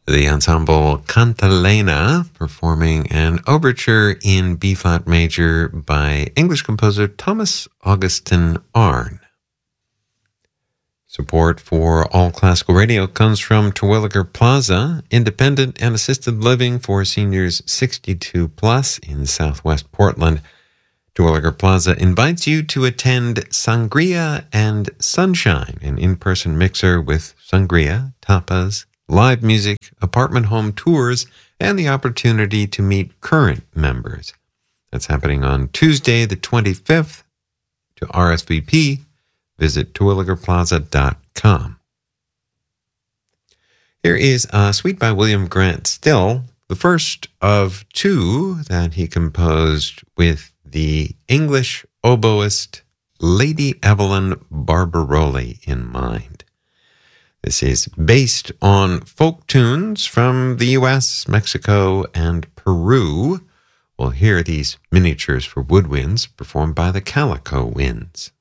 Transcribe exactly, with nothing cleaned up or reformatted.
The ensemble Cantalena performing an overture in B-flat major by English composer Thomas Augustin Arne. Support for All Classical Radio comes from Terwilliger Plaza, independent and assisted living for seniors sixty-two plus in Southwest Portland. Terwilliger Plaza invites you to attend Sangria and Sunshine, an in-person mixer with sangria, tapas, live music, apartment home tours, and the opportunity to meet current members. That's happening on Tuesday, the twenty-fifth. To R S V P, visit terwilliger plaza dot com. Here is a suite by William Grant Still, the first of two that he composed with the English oboist Lady Evelyn Barbaroli in mind. This is based on folk tunes from the U S, Mexico, and Peru. We'll hear these miniatures for woodwinds performed by the Calico Winds.